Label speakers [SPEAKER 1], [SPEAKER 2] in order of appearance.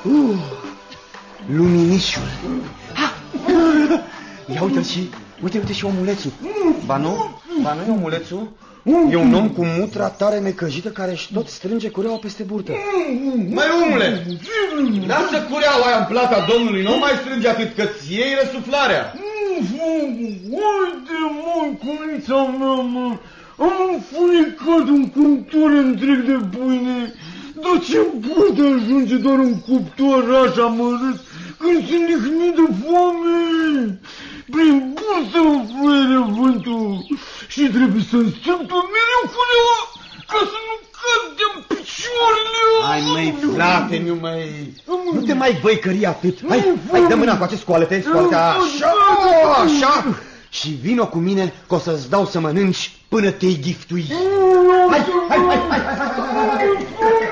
[SPEAKER 1] Luminișul. Ia uite-l și, uite și omulețul. Ba nu e omulețul? E un om cu mutra tare necăjită care își tot strânge cureaua peste burtă.
[SPEAKER 2] Măi, omule, lasă cureaua aia în plata domnului, nu mai strânge atât, că-ți iei răsuflarea.
[SPEAKER 3] Uite, măi, cunița mea, mă, am înfuricat un cuptor întreg de pâine. Dar ce poate ajunge doar un cuptor așa mărât când se nihnit de foame? Prin bursă îmi fluie vântul și trebuie să-mi strâng pe mereu cureaua ca să nu cad de-n picioarele.
[SPEAKER 1] Hai, măi, frate, nu te mai băicări atât. Hai, dă mâna cu acest scoală-te, așa. Și vino cu mine că o să-ți dau să mănânci până te-i ghiftui. Hai.